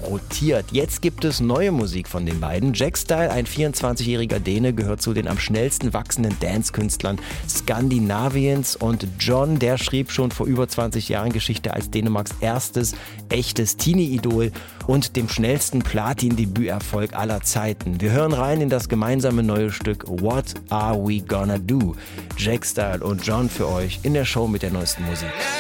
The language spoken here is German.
rotiert. Jetzt gibt es neue Musik von den beiden. Jack Style, ein 24-jähriger Däne, gehört zu den am schnellsten wachsenden Dance-Künstlern Skandinaviens. Und John, der schrieb schon vor über 20 Jahren Geschichte als Dänemarks erstes echtes Teenie-Idol und dem schnellsten Platin-Debüterfolg aller Zeiten. Wir hören rein in das gemeinsame neue Stück What Are We Gonna Do? Jack Style und John für euch in der Show mit der neuesten Musik.